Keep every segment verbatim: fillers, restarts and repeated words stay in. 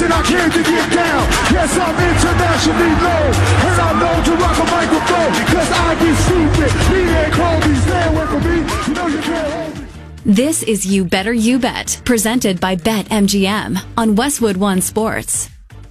and I came to get down. Yes, I'm internationally known, and I'm known to rock a microphone, because I get stupid. Me and Kobe, stay away from me. You know you can't hold me. This is You Better You Bet, presented by BetMGM on Westwood One Sports.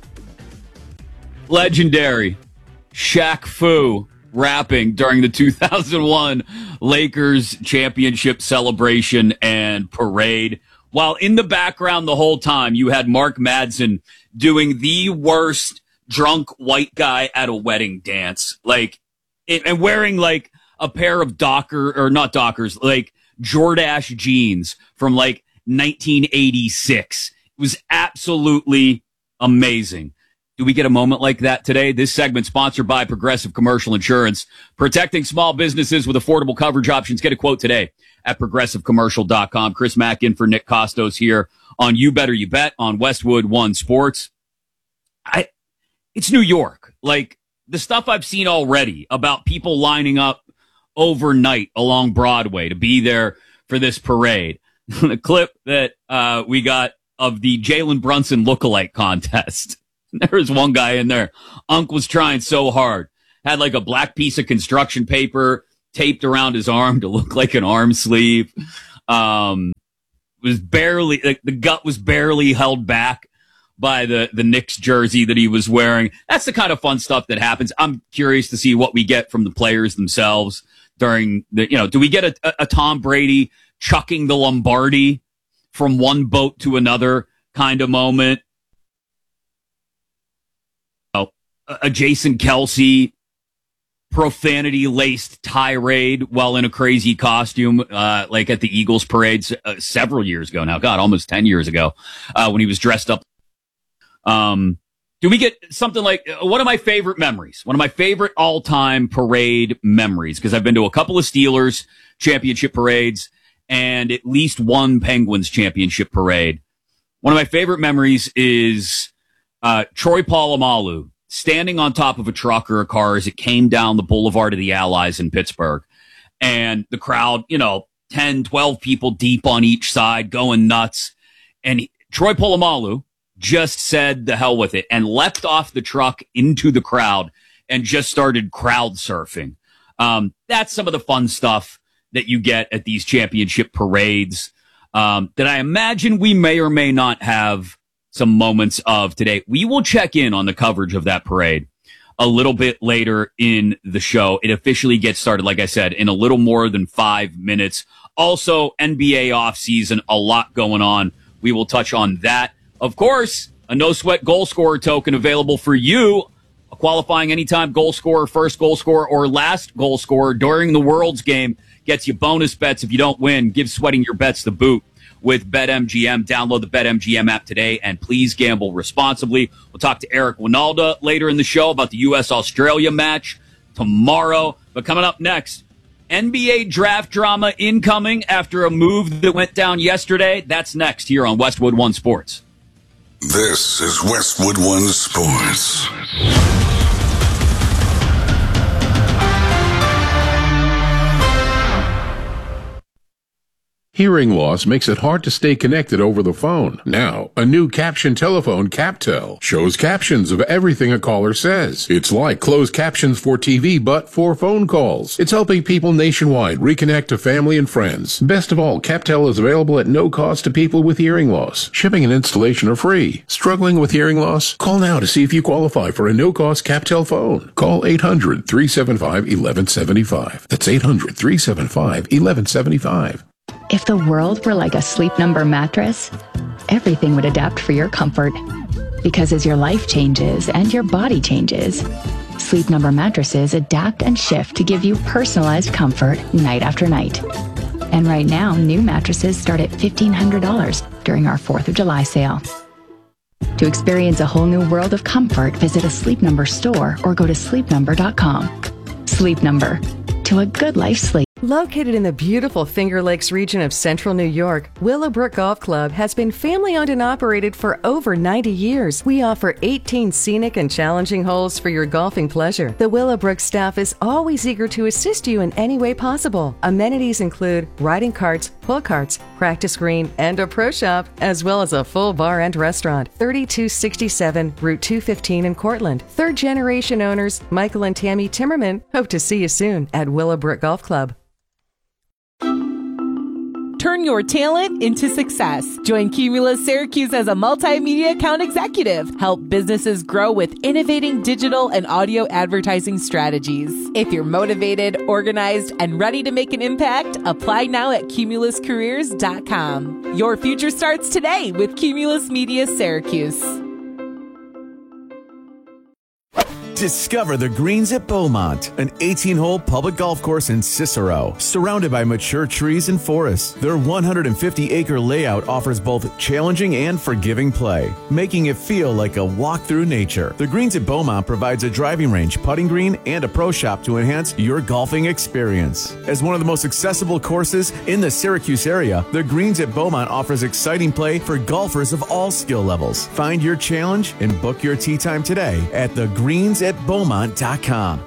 Legendary Shaq Fu rapping during the two thousand one Lakers championship celebration and parade. While in the background the whole time, you had Mark Madsen doing the worst drunk white guy at a wedding dance. Like, and wearing like a pair of Docker, or not Dockers, like Jordache jeans from like nineteen eighty-six. It was absolutely amazing. Do we get a moment like that today? This segment sponsored by Progressive Commercial Insurance. Protecting small businesses with affordable coverage options. Get a quote today at progressive commercial dot com. Chris Mack in for Nick Costos here on You Better You Bet on Westwood One Sports. I, it's New York. Like, the stuff I've seen already about people lining up overnight along Broadway to be there for this parade. The clip that uh, we got of the Jalen Brunson lookalike contest. There was one guy in there. Unc was trying so hard. Had like a black piece of construction paper taped around his arm to look like an arm sleeve. Um, was barely, like, the gut was barely held back by the, the Knicks jersey that he was wearing. That's the kind of fun stuff that happens. I'm curious to see what we get from the players themselves during the, you know, do we get a, a, a Tom Brady chucking the Lombardi from one boat to another kind of moment? A Jason Kelce profanity-laced tirade while in a crazy costume, uh, like at the Eagles parades uh, several years ago now. God, almost ten years ago, uh, when he was dressed up. Um, do we get something like uh, one of my favorite memories, one of my favorite all-time parade memories, because I've been to a couple of Steelers championship parades and at least one Penguins championship parade. One of my favorite memories is uh, Troy Polamalu standing on top of a truck or a car as it came down the Boulevard of the Allies in Pittsburgh. And the crowd, you know, ten, twelve people deep on each side going nuts. And he, Troy Polamalu just said the hell with it and leapt off the truck into the crowd and just started crowd surfing. Um, that's some of the fun stuff that you get at these championship parades um, that I imagine we may or may not have some moments of today. We will check in on the coverage of that parade a little bit later in the show. It officially gets started, like I said, in a little more than five minutes. Also, N B A offseason, a lot going on. We will touch on that. Of course, a no-sweat goal scorer token available for you. A qualifying anytime goal scorer, first goal scorer, or last goal scorer during the World's game gets you bonus bets if you don't win. Give sweating your bets the boot with BetMGM. Download the BetMGM app today, and please gamble responsibly. We'll talk to Eric Winalda later in the show about the U S Australia match tomorrow. But coming up next, N B A draft drama incoming after a move that went down yesterday. That's next here on Westwood One Sports. This is Westwood One Sports. Hearing loss makes it hard to stay connected over the phone. Now, a new caption telephone, CapTel, shows captions of everything a caller says. It's like closed captions for T V, but for phone calls. It's helping people nationwide reconnect to family and friends. Best of all, CapTel is available at no cost to people with hearing loss. Shipping and installation are free. Struggling with hearing loss? Call now to see if you qualify for a no-cost CapTel phone. Call eight hundred, three seven five, one one seven five. That's eight hundred, three seven five, one one seven five. If the world were like a Sleep Number mattress, everything would adapt for your comfort. Because as your life changes and your body changes, Sleep Number mattresses adapt and shift to give you personalized comfort night after night. And right now, new mattresses start at fifteen hundred dollars during our fourth of July sale. To experience a whole new world of comfort, visit a Sleep Number store or go to sleep number dot com. Sleep Number. To a good life sleep. Located in the beautiful Finger Lakes region of central New York, Willowbrook Golf Club has been family-owned and operated for over ninety years. We offer eighteen scenic and challenging holes for your golfing pleasure. The Willowbrook staff is always eager to assist you in any way possible. Amenities include riding carts, pull carts, practice green, and a pro shop, as well as a full bar and restaurant. thirty-two sixty-seven Route two fifteen in Cortland. Third generation owners Michael and Tammy Timmerman hope to see you soon at Willowbrook Golf Club. Turn your talent into success. Join Cumulus Syracuse as a multimedia account executive. Help businesses grow with innovating digital and audio advertising strategies. If you're motivated, organized, and ready to make an impact, apply now at cumulus careers dot com. Your future starts today with Cumulus Media Syracuse. Discover the Greens at Beaumont, an eighteen-hole public golf course in Cicero, surrounded by mature trees and forests. Their one hundred fifty acre layout offers both challenging and forgiving play, making it feel like a walk through nature. The Greens at Beaumont provides a driving range, putting green, and a pro shop to enhance your golfing experience. As one of the most accessible courses in the Syracuse area, the Greens at Beaumont offers exciting play for golfers of all skill levels. Find your challenge and book your tee time today at the greens at beaumont dot com.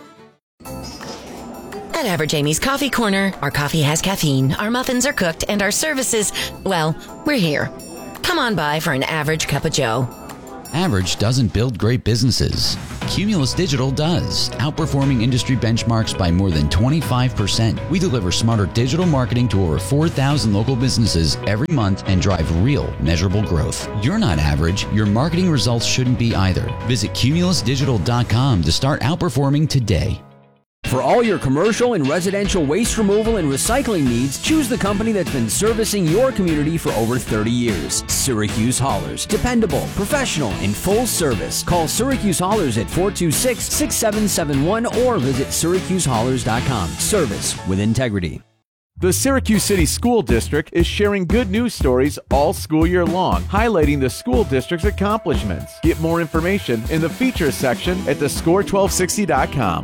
At Average Amy's Coffee Corner, our coffee has caffeine, our muffins are cooked, and our services, well, we're here. Come on by for an average cup of joe. Average doesn't build great businesses. Cumulus Digital does, outperforming industry benchmarks by more than twenty-five percent. We deliver smarter digital marketing to over four thousand local businesses every month and drive real, measurable growth. You're not average. Your marketing results shouldn't be either. Visit cumulus digital dot com to start outperforming today. For all your commercial and residential waste removal and recycling needs, choose the company that's been servicing your community for over thirty years. Syracuse Haulers. Dependable, professional, and full service. Call Syracuse Haulers at four two six, six seven seven one or visit syracuse haulers dot com. Service with integrity. The Syracuse City School District is sharing good news stories all school year long, highlighting the school district's accomplishments. Get more information in the features section at the score twelve sixty dot com.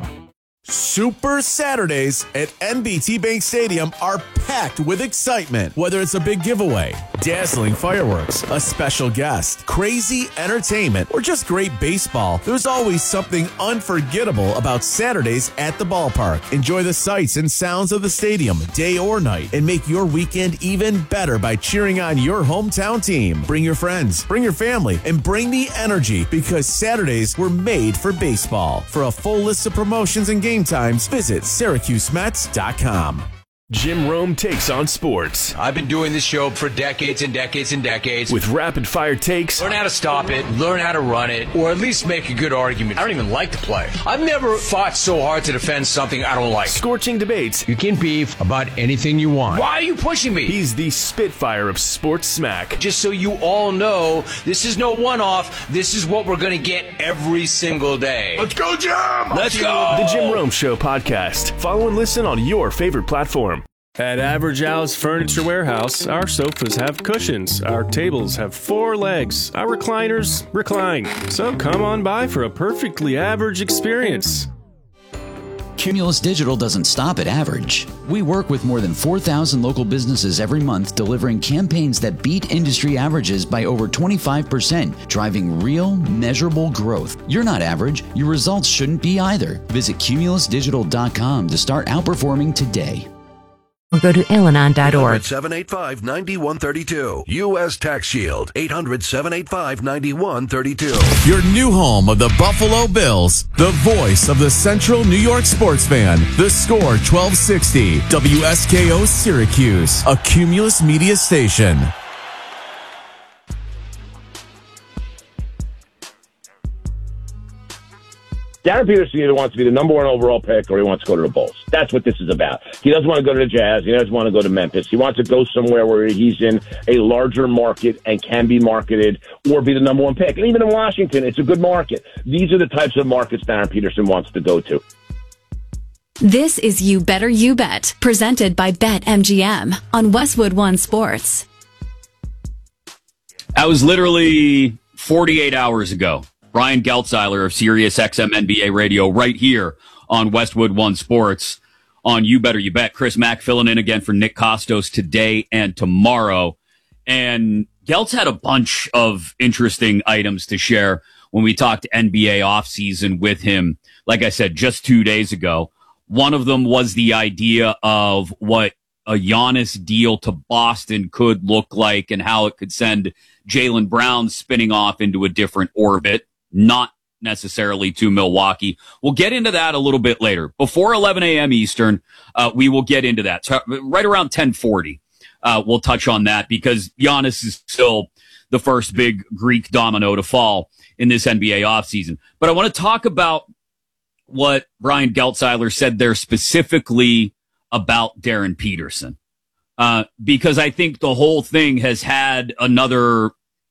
Super Saturdays at N B T Bank Stadium are packed with excitement. Whether it's a big giveaway, dazzling fireworks, a special guest, crazy entertainment, or just great baseball, there's always something unforgettable about Saturdays at the ballpark. Enjoy the sights and sounds of the stadium, day or night, and make your weekend even better by cheering on your hometown team. Bring your friends, bring your family, and bring the energy, because Saturdays were made for baseball. For a full list of promotions and games, Game times, visit syracuse mets dot com. Jim Rome takes on sports. I've been doing this show for decades and decades and decades. With rapid-fire takes. Learn how to stop it, learn how to run it, or at least make a good argument. I don't even like to play. I've never fought so hard to defend something I don't like. Scorching debates. You can beef about anything you want. Why are you pushing me? He's the Spitfire of sports smack. Just so you all know, this is no one-off. This is what we're going to get every single day. Let's go, Jim! Let's go! The Jim Rome Show podcast. Follow and listen on your favorite platform. At Average Al's Furniture Warehouse, our sofas have cushions, our tables have four legs, our recliners recline. So come on by for a perfectly average experience. Cumulus Digital doesn't stop at average. We work with more than four thousand local businesses every month, delivering campaigns that beat industry averages by over twenty-five percent, driving real, measurable growth. You're not average. Your results shouldn't be either. Visit cumulus digital dot com to start outperforming today. Or go to Al-Anon dot org. seven eight five, nine one three two. U S Tax Shield. eight hundred, seven eight five, nine one three two. Your new home of the Buffalo Bills. The voice of the Central New York sports fan. The Score twelve sixty. W S K O Syracuse. A Cumulus Media station. Darren Peterson either wants to be the number one overall pick or he wants to go to the Bulls. That's what this is about. He doesn't want to go to the Jazz. He doesn't want to go to Memphis. He wants to go somewhere where he's in a larger market and can be marketed or be the number one pick. And even in Washington, it's a good market. These are the types of markets Darren Peterson wants to go to. This is You Better You Bet, presented by BetMGM on Westwood One Sports. That was literally forty-eight hours ago. Brian Geltzeiler of Sirius X M N B A Radio right here on Westwood One Sports on You Better You Bet. Chris Mack filling in again for Nick Kostos today and tomorrow. And Geltz had a bunch of interesting items to share when we talked N B A offseason with him, like I said, just two days ago. One of them was the idea of what a Giannis deal to Boston could look like and how it could send Jaylen Brown spinning off into a different orbit, not necessarily to Milwaukee. We'll get into that a little bit later. Before eleven a.m. Eastern, uh, we will get into that. So right around ten forty, uh, we'll touch on that because Giannis is still the first big Greek domino to fall in this N B A offseason. But I want to talk about what Brian Geltzeiler said there specifically about Darren Peterson, uh, because I think the whole thing has had another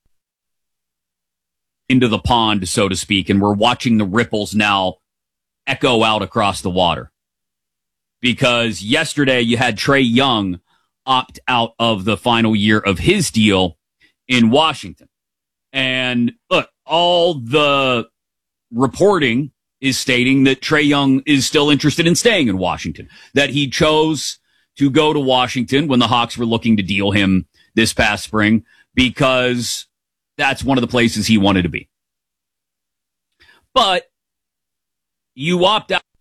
into the pond, so to speak, and we're watching the ripples now echo out across the water. Because yesterday you had Trae Young opt out of the final year of his deal in Washington. And look, all the reporting is stating that Trae Young is still interested in staying in Washington, that he chose to go to Washington when the Hawks were looking to deal him this past spring because that's one of the places he wanted to be. But you opt out,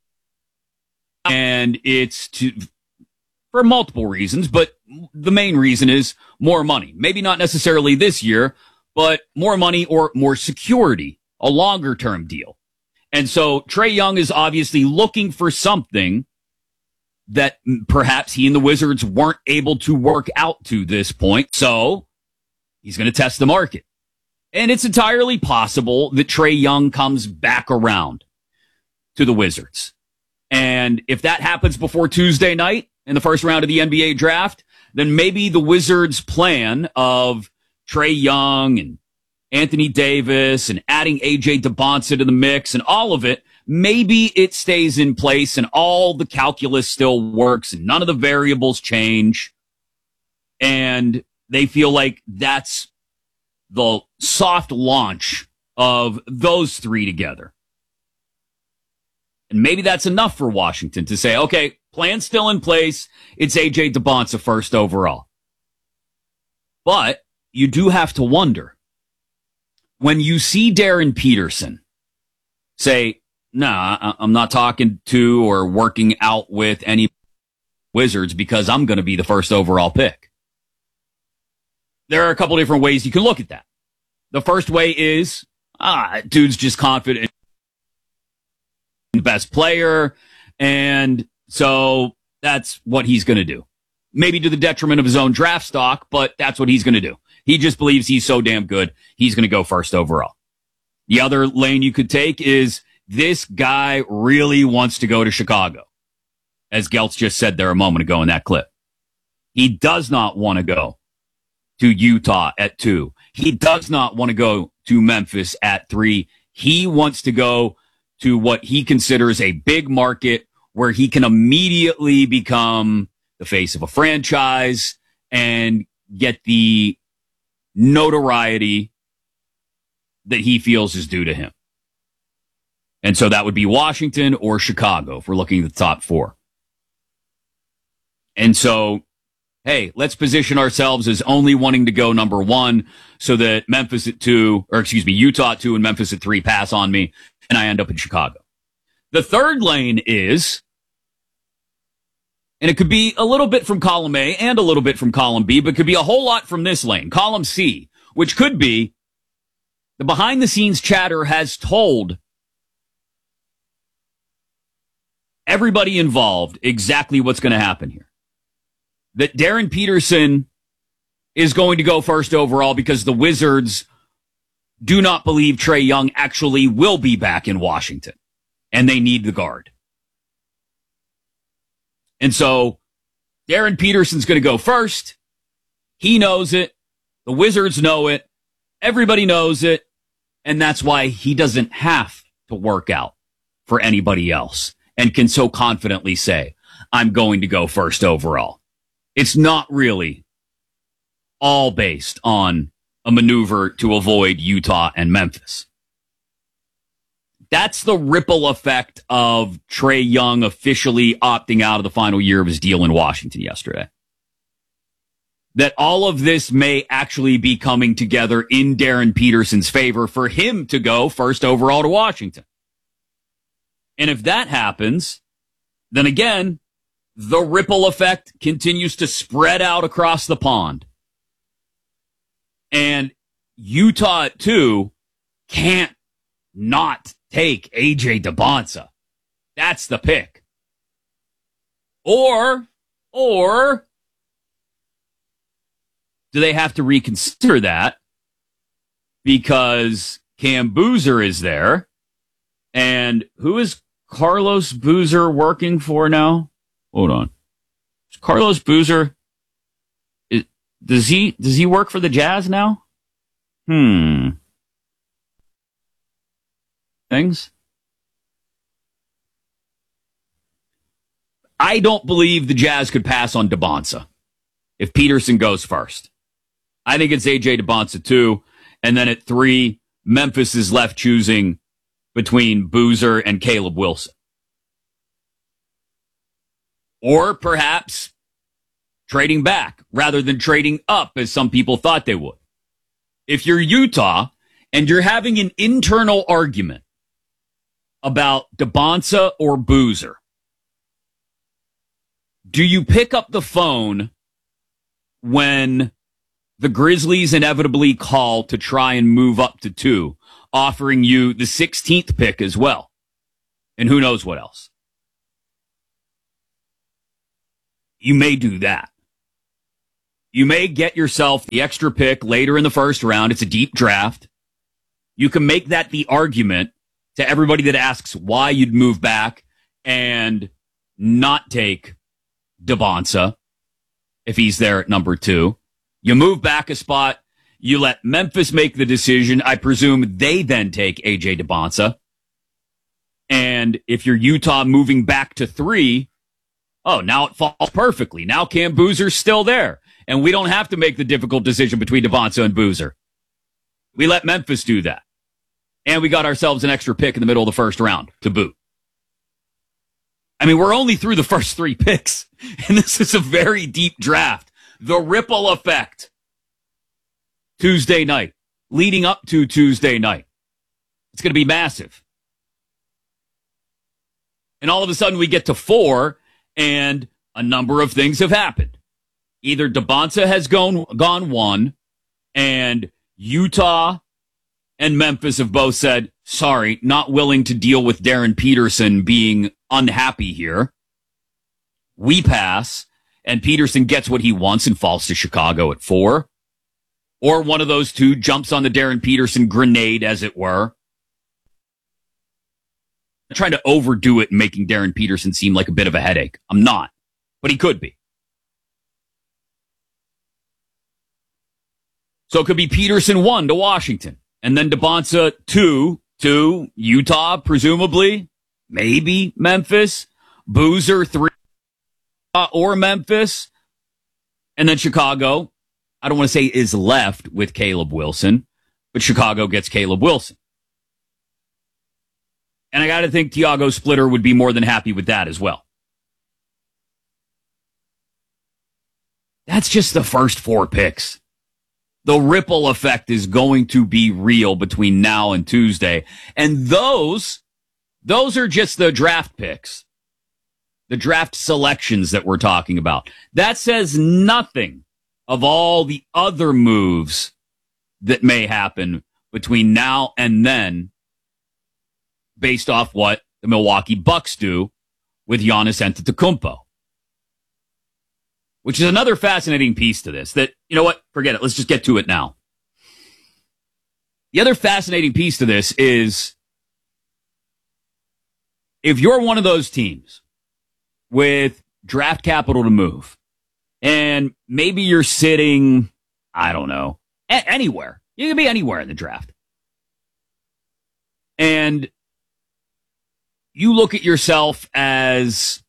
and it's to, for multiple reasons, but the main reason is more money. Maybe not necessarily this year, but more money or more security, a longer term deal. And so Trae Young is obviously looking for something that perhaps he and the Wizards weren't able to work out to this point. So he's going to test the market. And it's entirely possible that Trae Young comes back around to the Wizards. And if that happens before Tuesday night in the first round of the N B A draft, then maybe the Wizards' plan of Trae Young and Anthony Davis and adding A J DeBonsa to the mix and all of it, maybe it stays in place and all the calculus still works and none of the variables change. And they feel like that's the soft launch of those three together. And maybe that's enough for Washington to say, okay, plan's still in place. It's A J DeBonsa first overall. But you do have to wonder, when you see Darren Peterson say, nah, I'm not talking to or working out with any Wizards because I'm going to be the first overall pick. There are a couple different ways you can look at that. The first way is, ah, dude's just confident in the best player, and so that's what he's going to do. Maybe to the detriment of his own draft stock, but that's what he's going to do. He just believes he's so damn good, he's going to go first overall. The other lane you could take is, this guy really wants to go to Chicago, as Geltz just said there a moment ago in that clip. He does not want to go to Utah at two. He does not want to go to Memphis at three. He wants to go to what he considers a big market where he can immediately become the face of a franchise and get the notoriety that he feels is due to him. And so that would be Washington or Chicago if we're looking at the top four. And so, hey, let's position ourselves as only wanting to go number one so that Memphis at two, or excuse me, Utah at two and Memphis at three pass on me, and I end up in Chicago. The third lane is, and it could be a little bit from column A and a little bit from column B, but it could be a whole lot from this lane, column C, which could be the behind-the-scenes chatter has told everybody involved exactly what's going to happen here. That Darren Peterson is going to go first overall because the Wizards do not believe Trae Young actually will be back in Washington, and they need the guard. And so Darren Peterson's going to go first. He knows it. The Wizards know it. Everybody knows it. And that's why he doesn't have to work out for anybody else and can so confidently say, I'm going to go first overall. It's not really all based on a maneuver to avoid Utah and Memphis. That's the ripple effect of Trae Young officially opting out of the final year of his deal in Washington yesterday. That all of this may actually be coming together in Darren Peterson's favor for him to go first overall to Washington. And if that happens, then again, the ripple effect continues to spread out across the pond. And Utah at two can't not take A J DeBonsa. That's the pick. Or, or, do they have to reconsider that because Cam Boozer is there? And who is Carlos Boozer working for now? Hold on. Is Carlos Boozer, is, does he, does he work for the Jazz now? Hmm. Things? I don't believe the Jazz could pass on DeBonsa if Peterson goes first. I think it's A J DeBonsa two, and then at three, Memphis is left choosing between Boozer and Caleb Wilson. Or perhaps trading back rather than trading up as some people thought they would. If you're Utah and you're having an internal argument about DeBonsa or Boozer, do you pick up the phone when the Grizzlies inevitably call to try and move up to two, offering you the sixteenth pick as well? And who knows what else? You may do that. You may get yourself the extra pick later in the first round. It's a deep draft. You can make that the argument to everybody that asks why you'd move back and not take DeBonsa if he's there at number two. You move back a spot. You let Memphis make the decision. I presume they then take A J DeBonsa. And if you're Utah moving back to three, oh, now it falls perfectly. Now Cam Boozer's still there. And we don't have to make the difficult decision between DeBonsa and Boozer. We let Memphis do that. And we got ourselves an extra pick in the middle of the first round to boot. I mean, we're only through the first three picks, and this is a very deep draft. The ripple effect. Tuesday night, leading up to Tuesday night. It's going to be massive. And all of a sudden we get to four, and a number of things have happened. Either DeBonsa has gone, gone one, and Utah and Memphis have both said, sorry, not willing to deal with Darren Peterson being unhappy here. We pass, and Peterson gets what he wants and falls to Chicago at four. Or one of those two jumps on the Darren Peterson grenade, as it were. I'm trying to overdo it and making Darren Peterson seem like a bit of a headache. I'm not, but he could be. So it could be Peterson one to Washington, and then DeBonsa two to Utah, presumably, maybe Memphis, Boozer three uh, or Memphis, and then Chicago. I don't want to say is left with Caleb Wilson, but Chicago gets Caleb Wilson. And I got to think Tiago Splitter would be more than happy with that as well. That's just the first four picks. The ripple effect is going to be real between now and Tuesday. And those, those are just the draft picks. The draft selections that we're talking about. That says nothing of all the other moves that may happen between now and then based off what the Milwaukee Bucks do with Giannis Antetokounmpo. Which is another fascinating piece to this that, you know what, forget it. Let's just get to it now. The other fascinating piece to this is if you're one of those teams with draft capital to move and maybe you're sitting, I don't know, a- anywhere. You can be anywhere in the draft. And you look at yourself as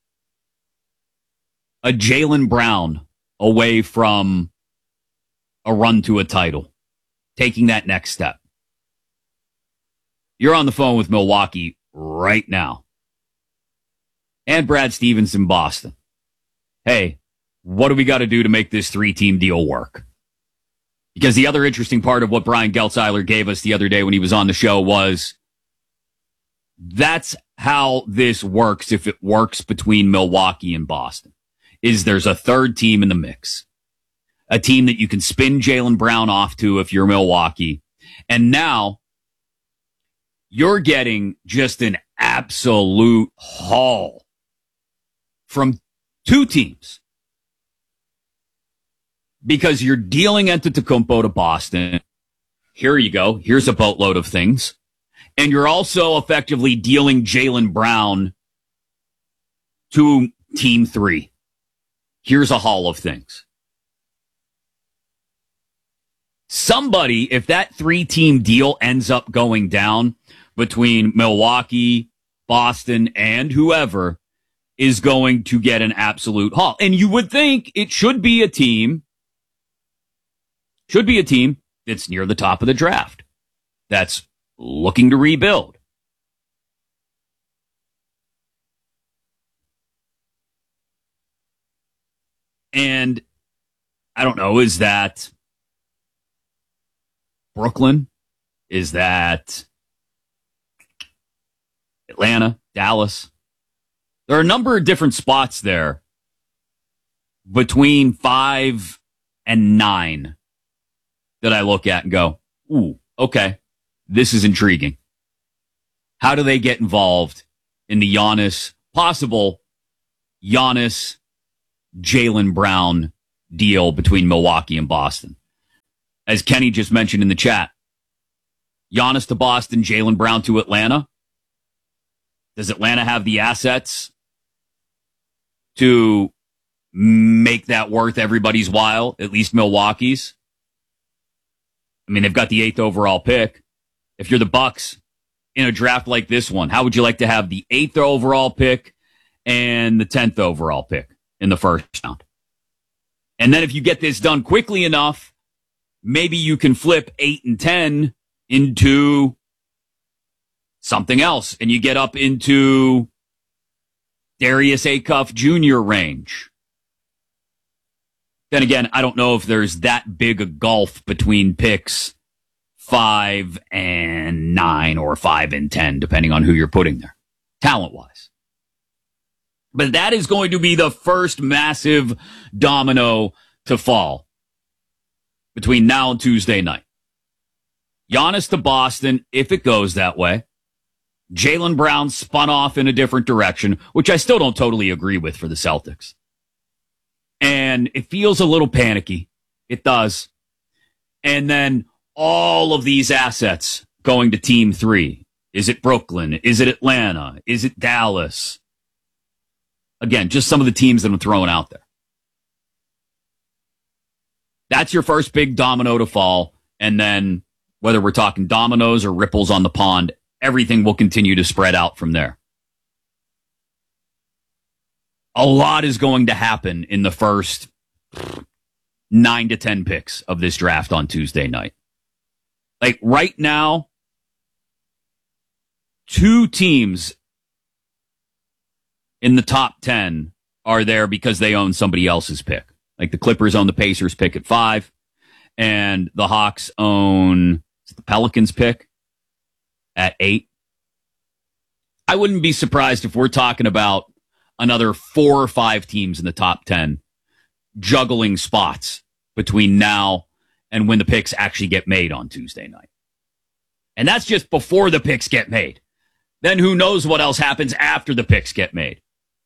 a Jaylen Brown away from a run to a title, taking that next step. You're on the phone with Milwaukee right now. And Brad Stevens in Boston. Hey, what do we got to do to make this three-team deal work? Because the other interesting part of what Brian Geltzeiler gave us the other day when he was on the show was that's how this works if it works between Milwaukee and Boston. is there's a third team in the mix, a team that you can spin Jaylen Brown off to if you're Milwaukee. And now you're getting just an absolute haul from two teams because you're dealing Antetokounmpo to Boston. Here you go. Here's a boatload of things. And you're also effectively dealing Jaylen Brown to team three. Here's a haul of things. Somebody, if that three-team deal ends up going down between Milwaukee, Boston, and whoever, is going to get an absolute haul. And you would think it should be a team, should be a team that's near the top of the draft, that's looking to rebuild. And I don't know, is that Brooklyn? Is that Atlanta, Dallas? There are a number of different spots there between five and nine that I look at and go, ooh, okay, this is intriguing. How do they get involved in the Giannis, possible Giannis, Jaylen Brown deal between Milwaukee and Boston? As Kenny just mentioned in the chat, Giannis to Boston, Jaylen Brown to Atlanta. Does Atlanta have the assets to make that worth everybody's while, at least Milwaukee's? I mean, they've got the eighth overall pick. If you're the Bucks in a draft like this one, how would you like to have the eighth overall pick and the tenth overall pick in the first round? And then if you get this done quickly enough, maybe you can flip eight and ten into something else, and you get up into Darius Acuff Junior range. Then again, I don't know if there's that big a gulf between picks five and nine or five and ten, depending on who you're putting there, talent-wise. But that is going to be the first massive domino to fall between now and Tuesday night. Giannis to Boston, if it goes that way. Jaylen Brown spun off in a different direction, which I still don't totally agree with for the Celtics. And it feels a little panicky. It does. And then all of these assets going to team three. Is it Brooklyn? Is it Atlanta? Is it Dallas? Again, just some of the teams that I'm throwing out there. That's your first big domino to fall. And then whether we're talking dominoes or ripples on the pond, everything will continue to spread out from there. A lot is going to happen in the first nine to ten picks of this draft on Tuesday night. Like right now, two teams in the top ten are there because they own somebody else's pick. Like the Clippers own the Pacers pick at five, and the Hawks own the Pelicans pick at eight. I wouldn't be surprised if we're talking about another four or five teams in the top ten juggling spots between now and when the picks actually get made on Tuesday night. And that's just before the picks get made. Then who knows what else happens after the picks get made.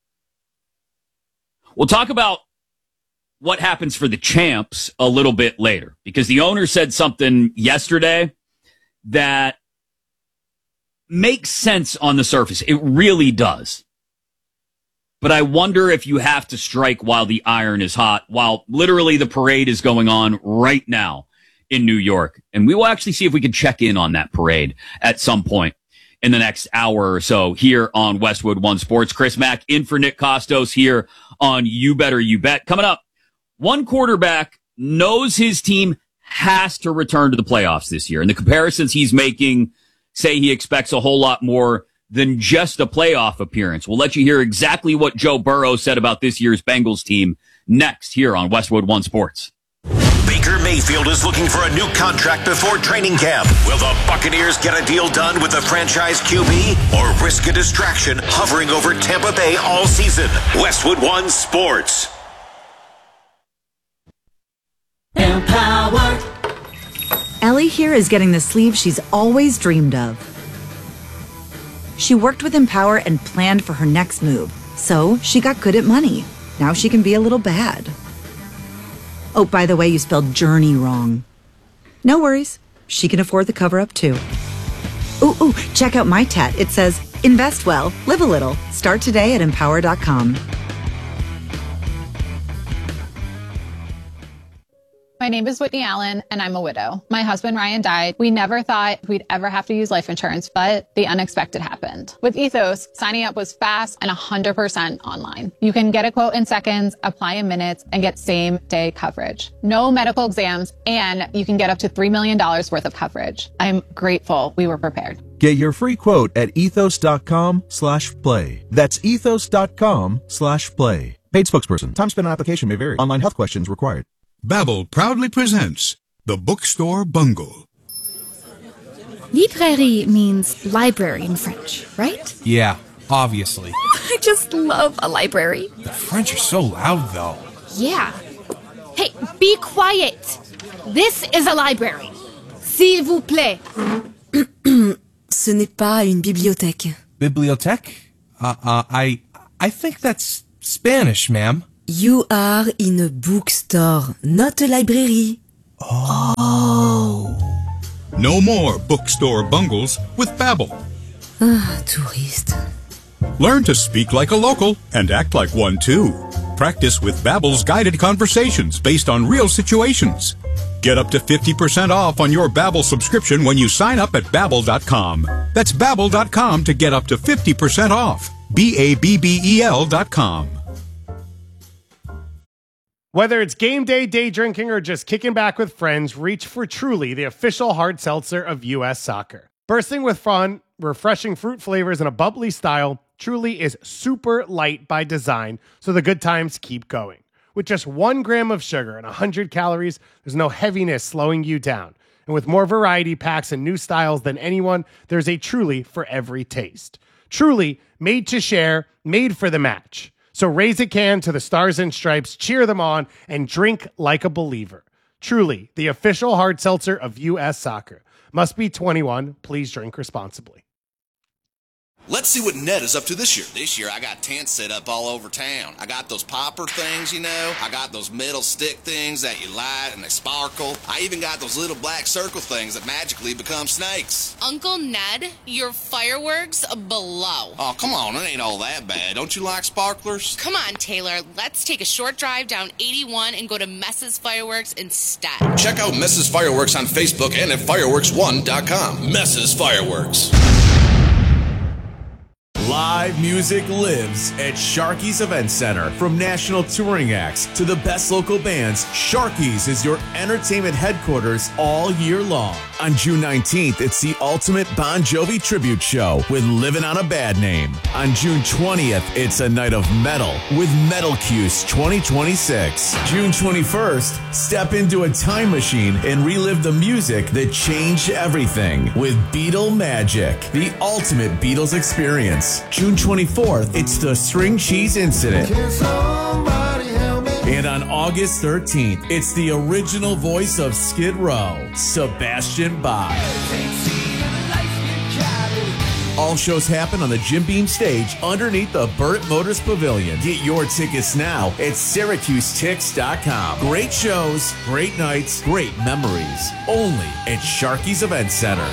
We'll talk about what happens for the champs a little bit later, because the owner said something yesterday that makes sense on the surface. It really does. But I wonder if you have to strike while the iron is hot, while literally the parade is going on right now in New York. And we will actually see if we can check in on that parade at some point in the next hour or so here on Westwood One Sports. Chris Mack in for Nick Costos here on You Better You Bet. Coming up, one quarterback knows his team has to return to the playoffs this year. And the comparisons he's making say he expects a whole lot more than just a playoff appearance. We'll let you hear exactly what Joe Burrow said about this year's Bengals team next here on Westwood One Sports. Baker Mayfield is looking for a new contract before training camp. Will the Buccaneers get a deal done with the franchise Q B or risk a distraction hovering over Tampa Bay all season? Westwood One Sports. Julie here is getting the sleeve she's always dreamed of. She worked with Empower and planned for her next move, so she got good at money. Now she can be a little bad. Oh, by the way, you spelled journey wrong. No worries. She can afford the cover-up, too. Ooh, ooh, check out my tat. It says, invest well, live a little. Start today at empower dot com. My name is Whitney Allen, and I'm a widow. My husband, Ryan, died. We never thought we'd ever have to use life insurance, but the unexpected happened. With Ethos, signing up was fast and one hundred percent online. You can get a quote in seconds, apply in minutes, and get same-day coverage. No medical exams, and you can get up to three million dollars worth of coverage. I'm grateful we were prepared. Get your free quote at ethos.com slash play. That's ethos.com slash play. Paid spokesperson. Time spent on application may vary. Online health questions required. Babbel proudly presents The Bookstore Bungle. Librairie means library in French, right? Yeah, obviously. I just love a library. The French are so loud, though. Yeah. Hey, be quiet. This is a library. S'il vous plaît. Ce n'est pas une bibliothèque. Bibliothèque? Uh, uh, I, I think that's Spanish, ma'am. You are in a bookstore, not a library. Oh. No more bookstore bungles with Babbel. Ah, touriste. Learn to speak like a local and act like one too. Practice with Babbel's guided conversations based on real situations. Get up to fifty percent off on your Babbel subscription when you sign up at babbel dot com. That's babbel dot com to get up to fifty percent off. B A B B E L dot com. Whether it's game day, day drinking, or just kicking back with friends, reach for Truly, the official hard seltzer of U S Soccer. Bursting with fun, refreshing fruit flavors, and a bubbly style, Truly is super light by design, so the good times keep going. With just one gram of sugar and one hundred calories, there's no heaviness slowing you down. And with more variety packs and new styles than anyone, there's a Truly for every taste. Truly, made to share, made for the match. So raise a can to the Stars and Stripes, cheer them on, and drink like a believer. Truly, the official hard seltzer of U S Soccer. Must be twenty-one. Please drink responsibly. Let's see what Ned is up to this year. This year, I got tents set up all over town. I got those popper things, you know. I got those metal stick things that you light and they sparkle. I even got those little black circle things that magically become snakes. Uncle Ned, your fireworks below. Oh, come on, it ain't all that bad. Don't you like sparklers? Come on, Taylor. Let's take a short drive down eighty-one and go to Mess's Fireworks instead. Check out Mess's Fireworks on Facebook and at fireworks one dot com. Mess's Fireworks. Live music lives at Sharky's Event Center. From national touring acts to the best local bands, Sharky's is your entertainment headquarters all year long. On June nineteenth, it's the ultimate Bon Jovi tribute show with Living on a Bad Name. On June twentieth, it's a night of metal with Metal Cuse twenty twenty-six. June twenty-first, step into a time machine and relive the music that changed everything with Beatle Magic, the ultimate Beatles experience. June twenty-fourth, it's the String Cheese Incident. And on August thirteenth, it's the original voice of Skid Row, Sebastian Bach. All shows happen on the Jim Beam stage underneath the Burt Motors Pavilion. Get your tickets now at Syracuse Tix dot com. Great shows, great nights, great memories. Only at Sharky's Event Center.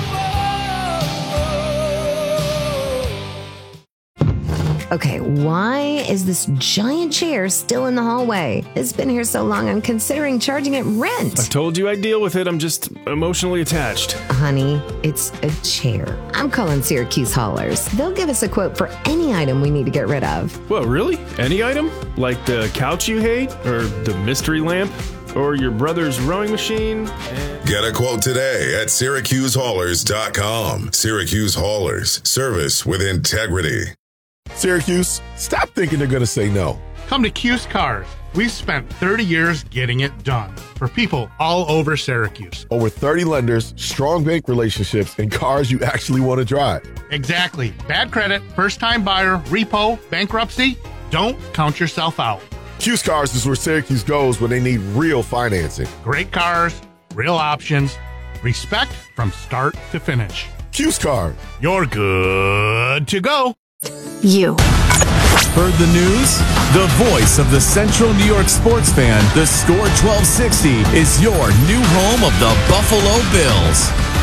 Okay, why is this giant chair still in the hallway? It's been here so long, I'm considering charging it rent. I told you I'd deal with it. I'm just emotionally attached. Honey, it's a chair. I'm calling Syracuse Haulers. They'll give us a quote for any item we need to get rid of. What, really? Any item? Like the couch you hate? Or the mystery lamp? Or your brother's rowing machine? Get a quote today at Syracuse Haulers dot com. Syracuse Haulers. Service with integrity. Syracuse, stop thinking they're going to say no. Come to Cuse Cars. We've spent thirty years getting it done for people all over Syracuse. Over thirty lenders, strong bank relationships, and cars you actually want to drive. Exactly. Bad credit, first-time buyer, repo, bankruptcy. Don't count yourself out. Cuse Cars is where Syracuse goes when they need real financing. Great cars, real options, Respect from start to finish. Q's Card. You're good to go. You. Heard the news? The voice of the Central New York sports fan, the Score twelve sixty, is your new home of the Buffalo Bills.